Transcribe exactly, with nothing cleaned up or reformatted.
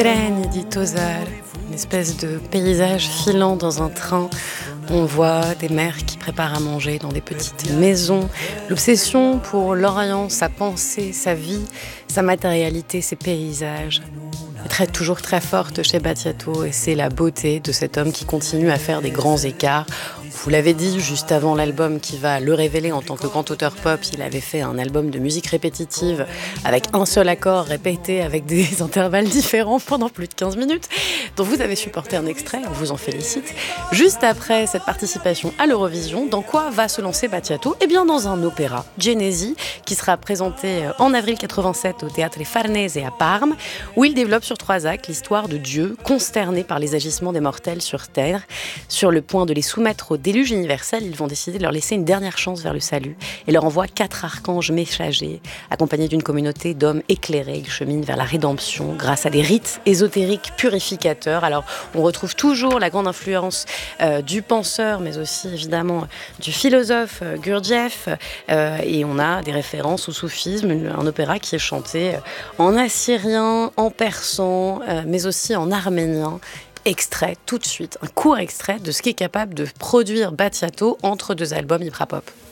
Treni di Tosar, une espèce de paysage filant dans un train. On voit des mères qui préparent à manger dans des petites maisons. L'obsession pour l'Orient, sa pensée, sa vie, sa matérialité, ses paysages est très, toujours très forte chez Battiato, et c'est la beauté de cet homme qui continue à faire des grands écarts. Vous l'avez dit, juste avant l'album qui va le révéler en tant que grand auteur pop, il avait fait un album de musique répétitive avec un seul accord répété avec des intervalles différents pendant plus de quinze minutes, dont vous avez supporté un extrait, on vous en félicite. Juste après cette participation à l'Eurovision, dans quoi va se lancer Battiato ? Eh bien dans un opéra, Genesi, qui sera présenté en avril quatre-vingt-sept au Teatro Farnese à Parme, où il développe sur trois actes l'histoire de Dieu consterné par les agissements des mortels sur Terre. Sur le point de les soumettre au déluge universel, ils vont décider de leur laisser une dernière chance vers le salut et leur envoient quatre archanges messagers, accompagnés d'une communauté d'hommes éclairés. Ils cheminent vers la rédemption grâce à des rites ésotériques purificateurs. Alors, on retrouve toujours la grande influence euh, du penseur, mais aussi évidemment du philosophe euh, Gurdjieff, euh, et on a des références au soufisme, un opéra qui est chanté en assyrien, en persan, euh, mais aussi en arménien. Extrait, tout de suite, un court extrait de ce qu'est capable de produire Battiato entre deux albums hyper-pop.